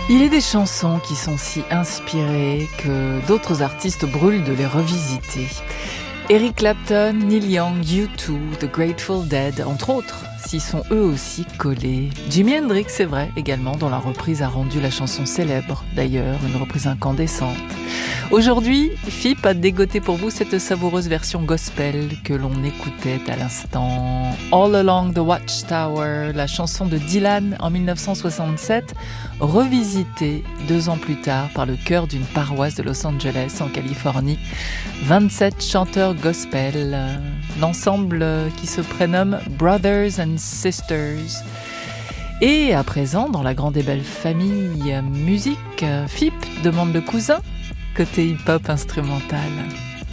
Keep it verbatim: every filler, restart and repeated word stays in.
Il est des chansons qui sont si inspirées que d'autres artistes brûlent de les revisiter. Eric Clapton, Neil Young, U deux, The Grateful Dead, entre autres, s'y sont eux aussi collés. Jimi Hendrix, c'est vrai, également, dont la reprise a rendu la chanson célèbre, d'ailleurs, une reprise incandescente. Aujourd'hui, F I P a dégoté pour vous cette savoureuse version gospel que l'on écoutait à l'instant. All Along the Watchtower, la chanson de Dylan en dix-neuf cent soixante-sept, revisitée deux ans plus tard par le chœur d'une paroisse de Los Angeles en Californie. vingt-sept chanteurs gospel, l'ensemble qui se prénomme Brothers and Sisters. Et à présent, dans la grande et belle famille musique, F I P demande le cousin côté hip-hop instrumental.